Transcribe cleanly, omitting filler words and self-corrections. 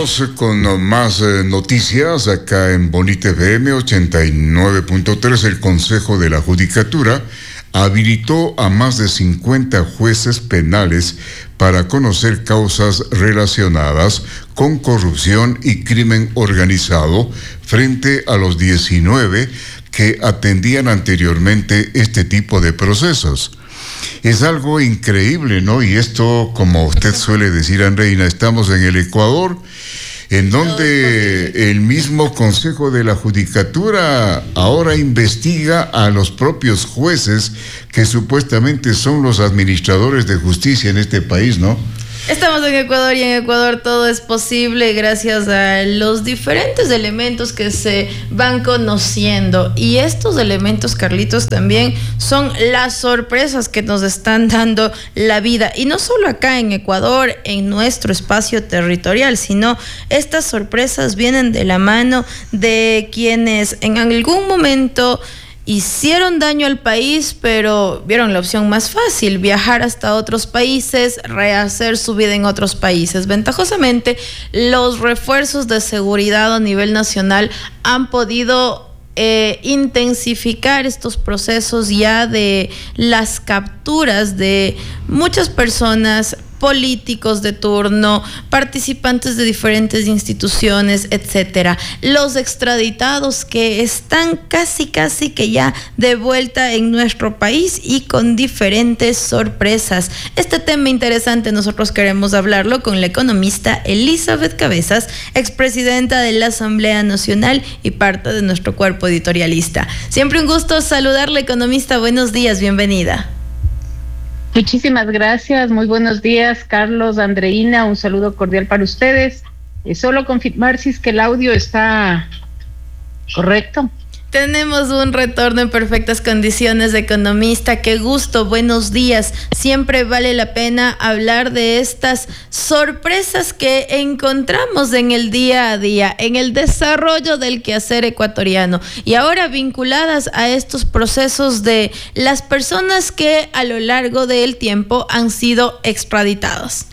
Con más noticias acá en Bonita FM 89.3, el Consejo de la Judicatura habilitó a más de 50 jueces penales para conocer causas relacionadas con corrupción y crimen organizado frente a los 19 que atendían anteriormente este tipo de procesos. Es algo increíble, ¿no? Y esto, como usted suele decir, Andreina, estamos en el Ecuador, en donde el mismo Consejo de la Judicatura ahora investiga a los propios jueces que supuestamente son los administradores de justicia en este país, ¿no? Estamos en Ecuador y en Ecuador todo es posible gracias a los diferentes elementos que se van conociendo. Y estos elementos, Carlitos, también son las sorpresas que nos están dando la vida. Y no solo acá en Ecuador, en nuestro espacio territorial, sino estas sorpresas vienen de la mano de quienes en algún momento hicieron daño al país, pero vieron la opción más fácil: viajar hasta otros países, rehacer su vida en otros países. Ventajosamente, los refuerzos de seguridad a nivel nacional han podido intensificar estos procesos ya de las capturas de muchas personas, políticos de turno, participantes de diferentes instituciones, etcétera. Los extraditados que están casi que ya de vuelta en nuestro país y con diferentes sorpresas. Este tema interesante nosotros queremos hablarlo con la economista Elizabeth Cabezas, expresidenta de la Asamblea Nacional y parte de nuestro cuerpo editorialista. Siempre un gusto saludarla, economista. Buenos días, bienvenida. Muchísimas gracias, muy buenos días, Carlos, Andreina, un saludo cordial para ustedes. Solo confirmar si es que el audio está correcto. Tenemos un retorno en perfectas condiciones, economista. Qué gusto, buenos días. Siempre vale la pena hablar de estas sorpresas que encontramos en el día a día, en el desarrollo del quehacer ecuatoriano, y ahora vinculadas a estos procesos de las personas que a lo largo del tiempo han sido extraditadas.